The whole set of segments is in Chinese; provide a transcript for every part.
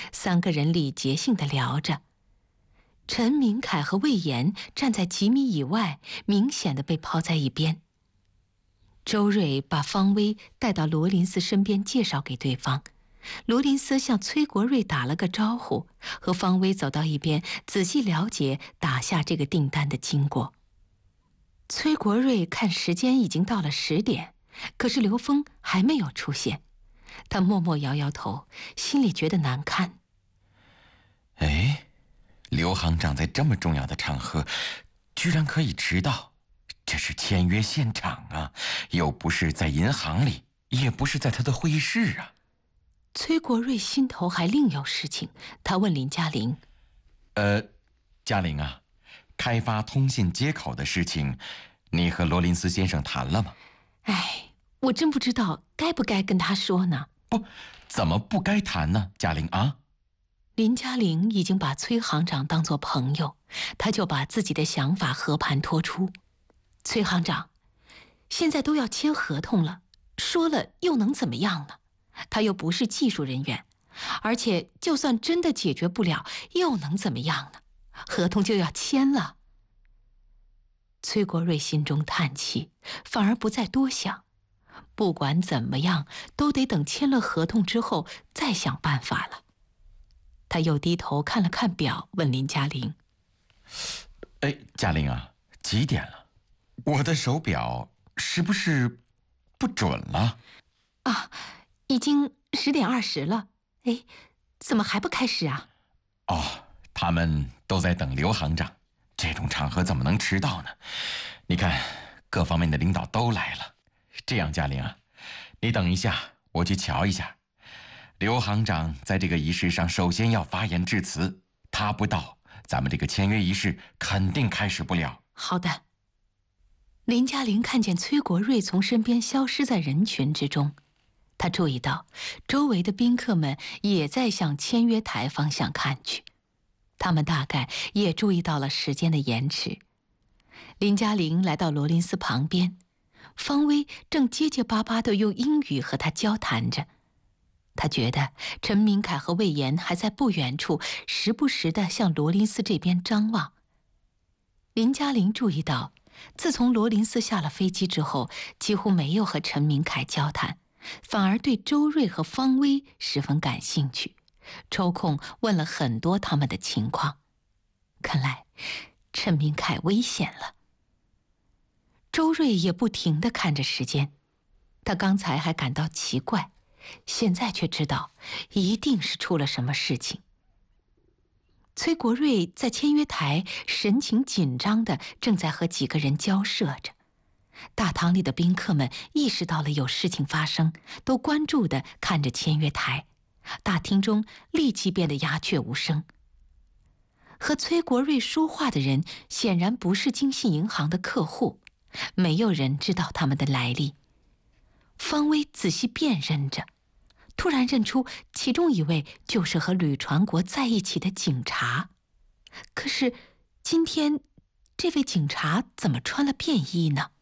三个人礼节性地聊着。陈明凯和魏延站在几米以外，明显地被抛在一边。周瑞把方威带到罗林斯身边，介绍给对方。罗林斯向崔国瑞打了个招呼，和方威走到一边，仔细了解打下这个订单的经过。崔国瑞看时间已经到了10点，可是刘峰还没有出现。他默默摇摇头，心里觉得难堪。 哎，刘行长在这么重要的场合，居然可以迟到，这是签约现场啊，又不是在银行里，也不是在他的会议室啊。 崔国瑞心头还另有事情，他问林嘉玲：“ 嘉玲啊，开发通信接口的事情，你和罗林斯先生谈了吗？” 哎，我真不知道该不该跟他说呢。 不，怎么不该谈呢？嘉玲啊。 林嘉玲已经把崔行长当作朋友，他就把自己的想法和盘托出。崔行长，现在都要签合同了，说了又能怎么样呢？他又不是技术人员，而且就算真的解决不了，又能怎么样呢？合同就要签了。崔国瑞心中叹气，反而不再多想。不管怎么样，都得等签了合同之后再想办法了。他又低头看了看表，问林嘉玲：“ 哎，嘉玲啊，几点了？我的手表是不是不准了？” 啊，已经10点20了。哎，怎么还不开始啊？ 哦，他们都在等刘行长，这种场合怎么能迟到呢？你看，各方面的领导都来了。这样，嘉玲啊，你等一下，我去瞧一下。刘行长在这个仪式上首先要发言致辞，他不到，咱们这个签约仪式肯定开始不了。 好的。林嘉玲看见崔国瑞从身边消失在人群之中，她注意到周围的宾客们也在向签约台方向看去，他们大概也注意到了时间的延迟。林嘉玲来到罗林斯旁边，方威正结结巴巴地用英语和他交谈着。他觉得陈明凯和魏延还在不远处，时不时地向罗林斯这边张望。林嘉玲注意到，自从罗林斯下了飞机之后，几乎没有和陈明凯交谈，反而对周瑞和方威十分感兴趣，抽空问了很多他们的情况。看来陈明凯危险了。周瑞也不停地看着时间，他刚才还感到奇怪，现在却知道一定是出了什么事情。崔国瑞在签约台神情紧张地正在和几个人交涉着。大堂里的宾客们意识到了有事情发生，都关注地看着签约台，大厅中立即变得鸦雀无声。和崔国瑞说话的人显然不是京信银行的客户，没有人知道他们的来历。方威仔细辨认着，突然认出其中一位就是和吕传国在一起的警察。可是今天这位警察怎么穿了便衣呢？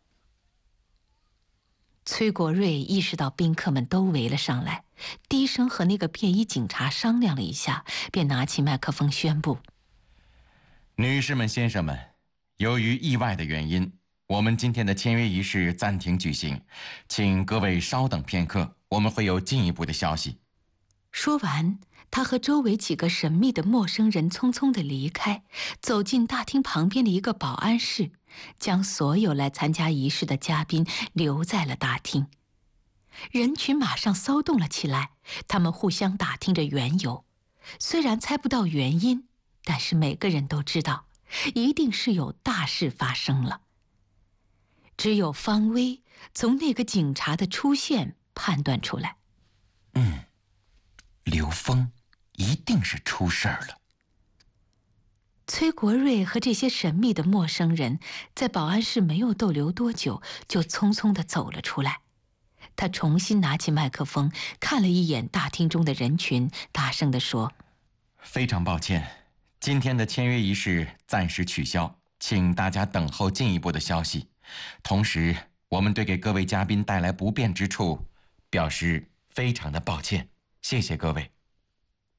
崔国瑞意识到宾客们都围了上来，低声和那个便衣警察商量了一下，便拿起麦克风宣布：“ 女士们、先生们，由于意外的原因，我们今天的签约仪式暂停举行，请各位稍等片刻，我们会有进一步的消息。” 说完，他和周围几个神秘的陌生人匆匆地离开，走进大厅旁边的一个保安室，将所有来参加仪式的嘉宾留在了大厅。人群马上骚动了起来，他们互相打听着缘由，虽然猜不到原因，但是每个人都知道，一定是有大事发生了。只有方威从那个警察的出现判断出来， 刘峰一定是出事儿了。 崔国瑞和这些神秘的陌生人在保安室没有逗留多久，就匆匆地走了出来。他重新拿起麦克风，看了一眼大厅中的人群，大声地说：“ 非常抱歉，今天的签约仪式暂时取消，请大家等候进一步的消息。同时，我们对给各位嘉宾带来不便之处，表示非常的抱歉。谢谢各位。”